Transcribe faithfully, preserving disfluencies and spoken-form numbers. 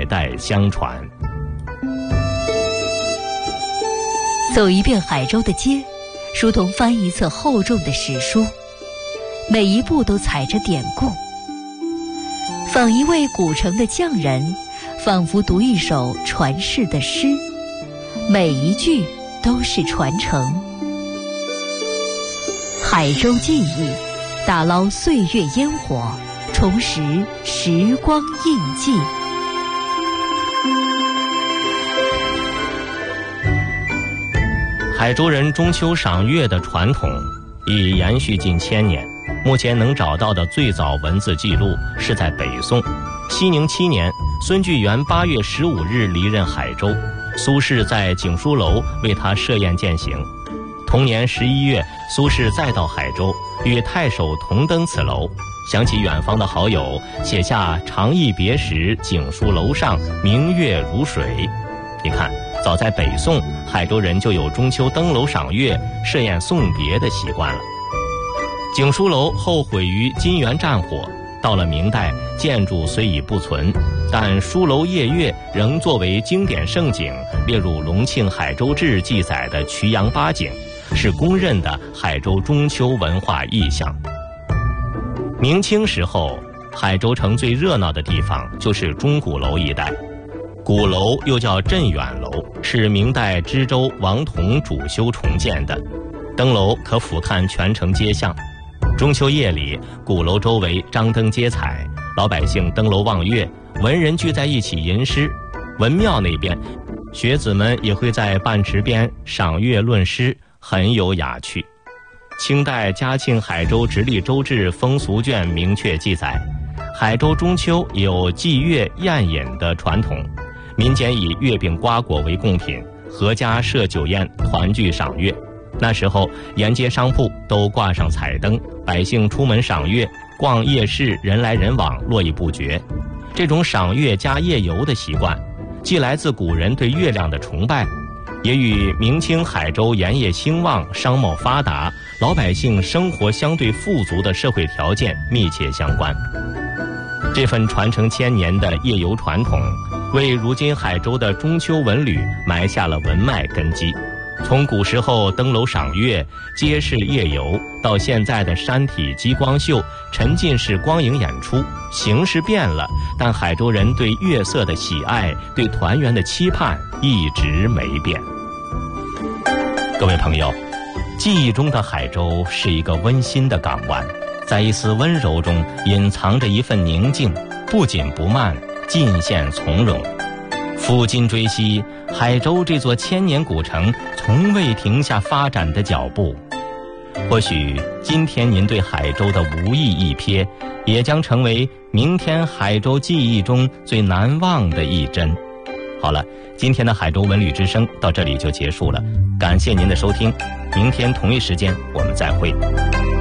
代相传。 走一遍海州的街，如同翻一册厚重的史书，每一步都踩着典故。访一位古城的匠人，仿佛读一首传世的诗，每一句都是传承。海州记忆，打捞岁月烟火，重拾时光印记。 海州人中秋赏月的传统已延续近千年，目前能找到的最早文字记录是在北宋熙宁七年，孙巨源八月十五日离任海州，苏轼在景书楼为他设宴饯行。同年十一月，苏轼再到海州，与太守同登此楼，想起远方的好友，写下长忆别时，景书楼上明月如水。你看，早在北宋，海州人就有中秋登楼赏月、设宴送别的习惯了。景书楼后毁于金元战火，到了明代，建筑虽已不存，但书楼夜月仍作为经典胜景，列入《隆庆海州志》记载的衢阳八景，是公认的海州中秋文化意象。明清时候，海州城最热闹的地方就是钟鼓楼一带。鼓楼又叫镇远楼，是明代知州王同主修重建的，登楼可俯瞰全城街巷。中秋夜里，鼓楼周围张灯结彩，老百姓登楼望月，文人聚在一起吟诗。文庙那边，学子们也会在半池边赏月论诗，很有雅趣。清代嘉庆海州直隶州志风俗卷明确记载，海州中秋有祭月宴饮的传统，民间以月饼瓜果为贡品，阖家设酒宴，团聚赏月。那时候沿街商铺都挂上彩灯，百姓出门赏月，逛夜市人来人往，络绎不绝。这种赏月加夜游的习惯，既来自古人对月亮的崇拜，也与明清海州盐业兴旺、商贸发达、老百姓生活相对富足的社会条件密切相关。这份传承千年的夜游传统，为如今海州的中秋文旅埋下了文脉根基。从古时候登楼赏月、街市夜游，到现在的山体激光秀、沉浸式光影演出，形式变了，但海州人对月色的喜爱、对团圆的期盼一直没变。各位朋友，记忆中的海州是一个温馨的港湾，在一丝温柔中隐藏着一份宁静，不紧不慢，尽现从容。抚今追昔，海州这座千年古城从未停下发展的脚步。或许今天您对海州的无意一瞥，也将成为明天海州记忆中最难忘的一帧。好了，今天的海州文旅之声到这里就结束了，感谢您的收听，明天同一时间我们再会。